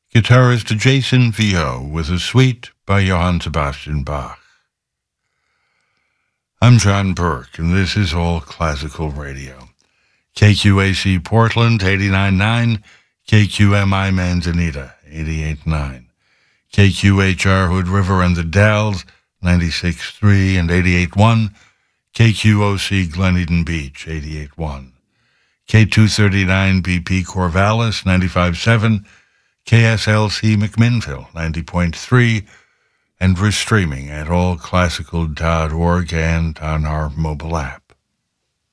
Guitarist Jason Vio with a suite by Johann Sebastian Bach. I'm John Burke, and this is All Classical Radio. KQAC Portland, 89.9, KQMI Manzanita, 88.9, KQHR Hood River and the Dalles, 96.3 and 88.1, KQOC Glen Eden Beach, 88.1, K239 BP Corvallis, 95.7, KSLC McMinnville, 90.3, and we're streaming at allclassical.org and on our mobile app.